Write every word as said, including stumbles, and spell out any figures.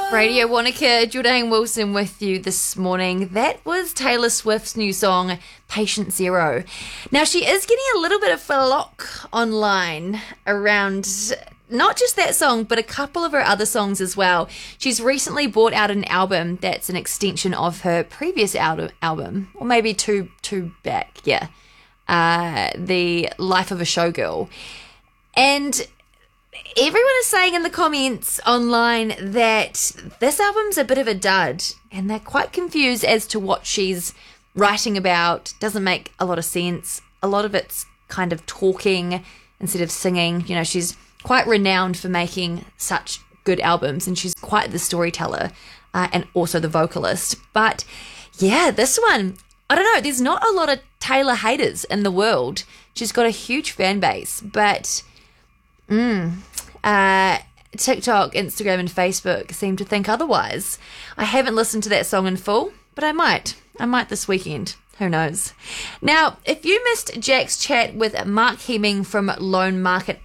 Radio Wanaka, Jordan Wilson with you this morning. That was Taylor Swift's new song, Patient Zero. Now, she is getting a little bit of flock online around not just that song, but a couple of her other songs as well. She's recently brought out an album that's an extension of her previous al- album, or maybe two, two back, yeah. Uh, The Life of a Showgirl. And everyone is saying in the comments online that this album's a bit of a dud, and they're quite confused as to what she's writing about. Doesn't make a lot of sense. A lot of it's kind of talking instead of singing. You know, she's quite renowned for making such good albums, and she's quite the storyteller uh, and also the vocalist. But yeah, this one, I don't know, there's not a lot of Taylor haters in the world. She's got a huge fan base, but mm, uh, TikTok, Instagram and Facebook seem to think otherwise. I haven't listened to that song in full, but I might. I might this weekend. Who knows? Now, if you missed Jack's chat with Mark Hemming from Lone Market